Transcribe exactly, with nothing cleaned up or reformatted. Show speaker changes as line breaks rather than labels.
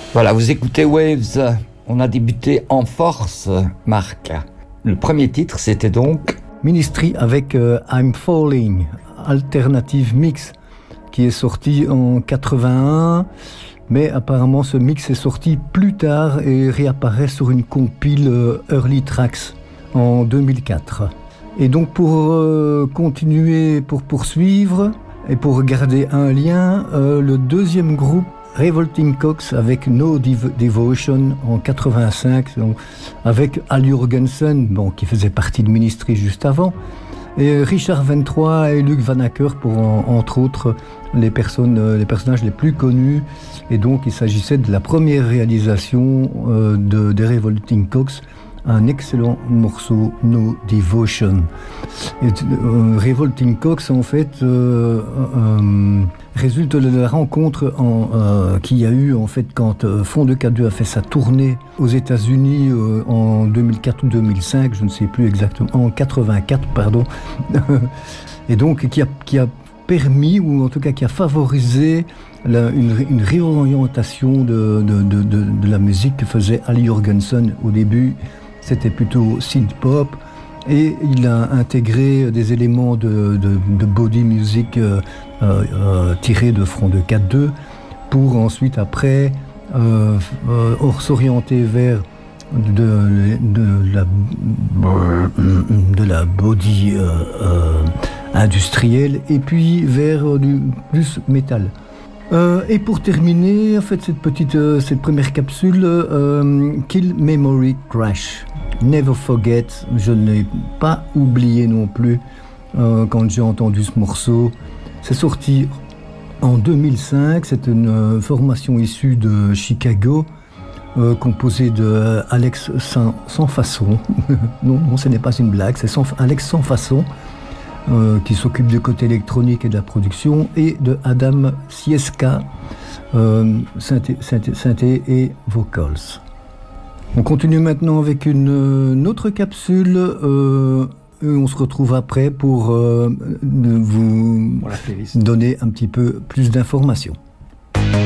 Voilà, vous écoutez Waves. On a débuté en force, Marc. Le premier titre, c'était donc
Ministry avec euh, I'm Falling, Alternative Mix, qui est sorti en quatre-vingt-un. Mais apparemment, ce mix est sorti plus tard et réapparaît sur une compile euh, Early Tracks en deux mille quatre. Et donc, pour euh, continuer, pour poursuivre et pour garder un lien, euh, le deuxième groupe, Revolting Cocks avec No Dev- Devotion en quatre-vingt-cinq, donc, avec Al Jourgensen, bon, qui faisait partie de Ministry juste avant, et Richard vingt-trois et Luc Van Acker pour, en, entre autres, les, personnes, les personnages les plus connus. Et donc, il s'agissait de la première réalisation euh, de, des Revolting Cocks, un excellent morceau, No Devotion. Et, euh, Revolting Cocks, en fait, euh, euh, résulte de la rencontre en, euh, qu'il y a eu, en fait, quand euh, Front de K deux a fait sa tournée aux États-Unis euh, en deux mille quatre ou deux mille cinq, je ne sais plus exactement, en quatre-vingt-quatre, pardon, et donc qui a, qui a permis, ou en tout cas qui a favorisé la, une, une réorientation de, de, de, de, de la musique que faisait Al Jourgensen au début. C'était plutôt synth-pop, et il a intégré des éléments de, de, de body music euh, euh, tirés de Front de K deux pour ensuite, après, euh, euh, s'orienter vers de, de, la, de la body euh, euh, industrielle, et puis vers du plus métal. Euh, et pour terminer, en fait, cette petite, euh, cette première capsule, euh, Kill Memory Crash. Never Forget, je ne l'ai pas oublié non plus euh, quand j'ai entendu ce morceau. C'est sorti en deux mille cinq, c'est une euh, formation issue de Chicago, euh, composée de euh, Alex Sans, Sans Façon. non, non, ce n'est pas une blague, c'est sans, Alex Sans Façon, euh, qui s'occupe du côté électronique et de la production, et de Adam Sieska, euh, synthé, synthé, synthé et vocals. On continue maintenant avec une, une autre capsule. Euh, et on se retrouve après pour euh, vous
pour la playlist.
Donner un petit peu plus d'informations.